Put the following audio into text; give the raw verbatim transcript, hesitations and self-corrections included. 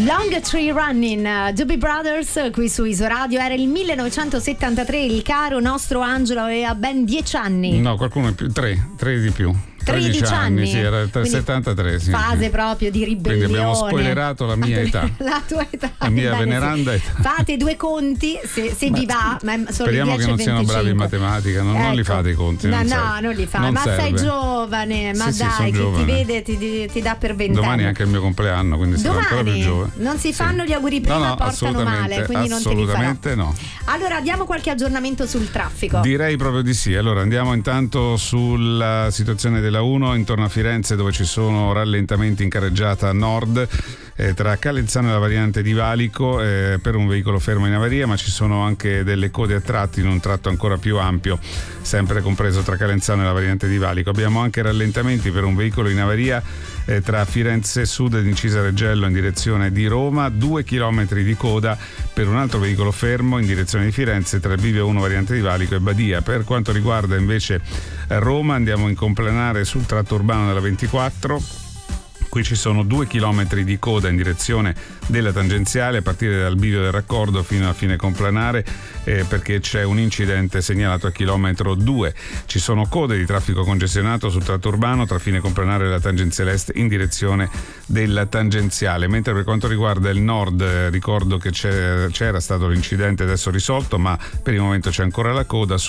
Long Tree Running, uh, Doobie Brothers qui su Isoradio. Era il millenovecentosettantatré, il caro nostro Angelo aveva ben dieci anni. No, qualcuno più, tre, tre di più. tredici anni, sì, era il settantatré, sì, fase sì. proprio di ribellione. Quindi abbiamo spoilerato la mia età. La tua età. La mia Bene, veneranda sì. età. Fate due conti se, se vi va, ma sono speriamo che non siano bravi in matematica, non, ecco. non li fate i conti. No, non no, non li fai, non ma serve. sei giovane, ma sì, dai, sì, chi giovane. ti vede ti, ti, ti dà per vent'anni. Domani è anche il mio compleanno, quindi sarò ancora più giovane. Non si fanno sì. gli auguri prima, no, no, portano male, quindi non te li farò. Assolutamente no. Allora, diamo qualche aggiornamento sul traffico. Direi proprio di sì. Allora, andiamo intanto sulla situazione della uno intorno a Firenze, dove ci sono rallentamenti in carreggiata nord eh, tra Calenzano e la variante di Valico eh, per un veicolo fermo in avaria, ma ci sono anche delle code a tratti in un tratto ancora più ampio, sempre compreso tra Calenzano e la variante di Valico. Abbiamo anche rallentamenti per un veicolo in avaria eh, tra Firenze Sud ed Incisa Reggello in direzione di Roma, due chilometri di coda per un altro veicolo fermo in direzione di Firenze tra Bivio uno variante di Valico e Badia. Per quanto riguarda invece Roma, andiamo in complanare sul tratto urbano della ventiquattro. Qui ci sono due chilometri di coda in direzione della tangenziale a partire dal bivio del raccordo fino a fine complanare eh, perché c'è un incidente segnalato a chilometro due. Ci sono code di traffico congestionato sul tratto urbano tra fine complanare e la tangenziale est in direzione della tangenziale, mentre per quanto riguarda il nord eh, ricordo che c'è, c'era stato l'incidente adesso risolto, ma per il momento c'è ancora la coda